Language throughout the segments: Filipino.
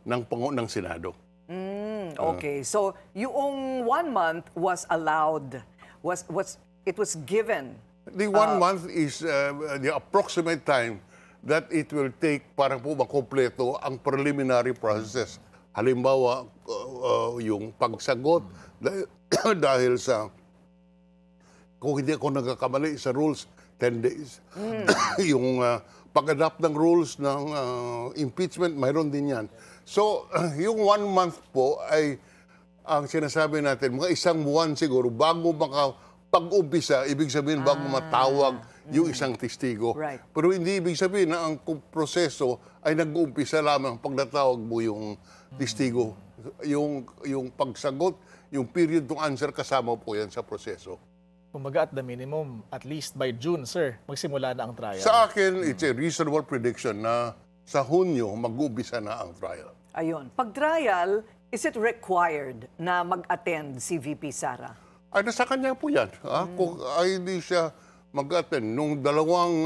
ng Senado. Okay, so yung 1 month was allowed, it was given. The 1 month is the approximate time that it will take para po makompleto ang preliminary processes. Halimbawa, yung pagsagot dahil sa, kung hindi ako nagkakamali sa rules, 10 days. Yung pag-adapt ng rules ng impeachment, mayroon din yan. So, yung 1 month po ay ang sinasabi natin, mga 1 buwan siguro bago pag-umpisa, ibig sabihin bago matawag yung isang testigo. Right. Pero hindi ibig sabihin na ang proseso ay nag-uumpisa lamang pag natawag mo yung testigo. Yung pagsagot, yung period to answer, kasama po yan sa proseso. Kumbaga at the minimum, at least by June, sir, magsimula na ang trial. Sa akin, it's a reasonable prediction na sa Hunyo, mag-uumpisa na ang trial. Ayun. Pag trial, is it required na mag-attend si VP Sara? Ay, nasa kanya po yan. Kung ay hindi siya mag-attend nung dalawang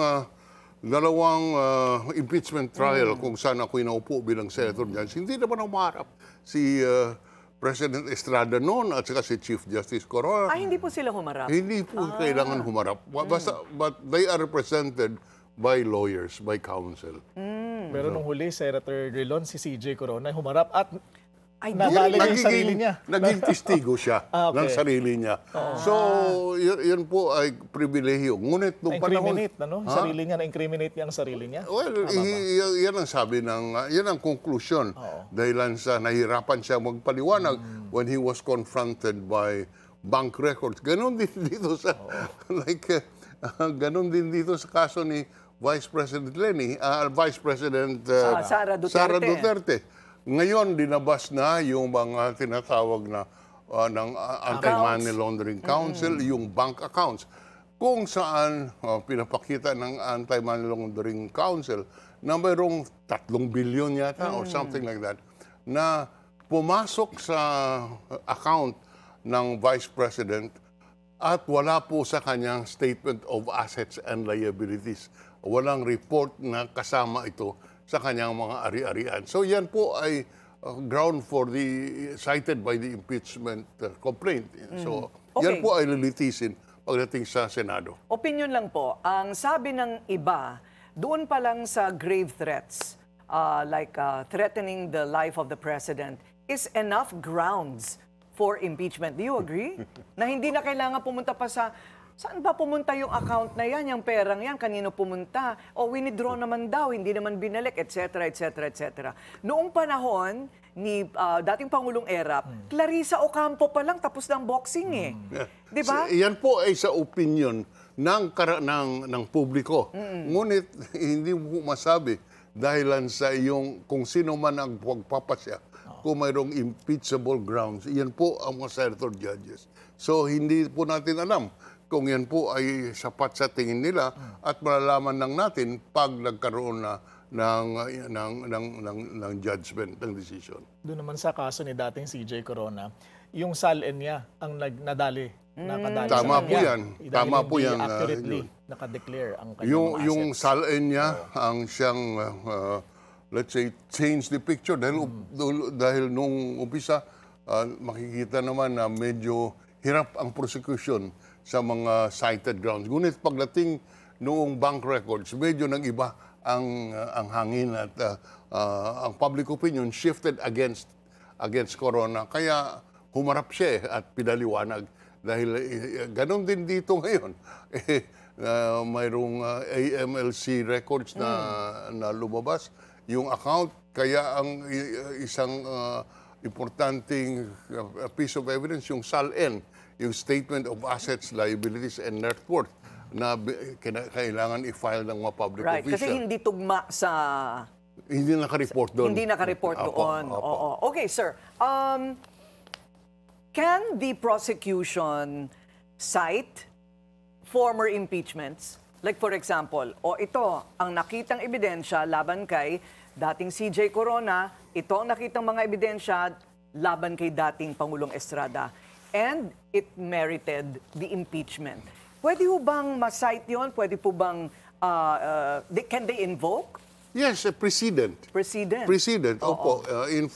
impeachment trial kung saan ako inaupo bilang Senator Judge, hindi naman umarap si President Estrada noon at saka si Chief Justice Corona. Ay, hindi po sila humarap? Hindi po kailangan humarap. But they are represented by lawyers, by counsel. Pero nung huli, Senator Drilon, si CJ Corona, humarap at Ay, nadali niya yung sarili niya. Naging testigo siya ng sarili niya. So, yun po ay pribilehiyo. Ngunit nung panahon... Na-incriminate, ano? Sarili niya, na-incriminate niya ang sarili niya? Well, yan ang sabi yan ang konklusyon. Dahilan sa nahirapan siya magpaliwanag when he was confronted by bank records. Ganon din dito sa... ganon din dito sa kaso ni Vice President Vice President Sara Duterte. Sara Duterte. Ngayon, dinabas na yung mga tinatawag na ng Anti-Money Laundering Council, yung bank accounts, kung saan pinapakita ng Anti-Money Laundering Council na mayroong 3 billion yata or something like that, na pumasok sa account ng Vice President at wala po sa kanyang statement of assets and liabilities. Walang report na kasama ito sa kanyang mga ari-arian. So yan po ay ground for cited by the impeachment complaint. So yan po ay lilitisin pagdating sa Senado. Opinion lang po, ang sabi ng iba, doon pa lang sa grave threats, threatening the life of the president, is enough grounds for impeachment. Do you agree? Na hindi na kailangan pumunta pa sa... Saan ba pumunta yung account na yan, yung perang yan, kanino pumunta? O winidraw naman daw, hindi naman binalik, etc., etc., etc. Noong panahon ni dating Pangulong Erap, Clarissa Ocampo pa lang tapos ng boxing eh. Di ba? Yan po ay sa opinion ng publiko. Ngunit hindi mo masabi dahilan sa kung sino man ang pagpapasya, kung mayroong impeachable grounds, yan po ang mga senator judges. So hindi po natin alam kung yan po ay sapat sa tingin nila at malalaman lang natin pag nagkaroon na ng judgment, ng decision. Doon naman sa kaso ni dating CJ Corona, yung SALN niya ang nakadali Tama sa po yan. Tama po yan. Accurately nakadeclare ang kanyang assets. Yung SALN niya ang siyang, let's say, change the picture. Dahil nung umpisa, makikita naman na medyo hirap ang prosecution sa mga cited grounds. Ngunit pagdating noong bank records, medyo nag-iba ang hangin at ang public opinion shifted against Corona. Kaya humarap siya at pinaliwanag. Dahil ganon din dito ngayon. Mayroong AMLC records na lumabas. Yung account, kaya ang isang importanteng piece of evidence, yung SALN, yung Statement of Assets, Liabilities, and Net Worth na kailangan i-file ng mga public official. Kasi hindi tugma sa... Hindi naka-report doon. Hindi naka-report doon. Oo. Okay, sir. Can the prosecution cite former impeachments? Like for example, ito, ang nakitang ebidensya laban kay dating CJ Corona, ito ang nakitang mga ebidensya laban kay dating Pangulong Estrada. And it merited the impeachment. Pwede po bang ma-cite yun? Pwede po bang, can they invoke Yes, a precedent. President. Precedent, opo. In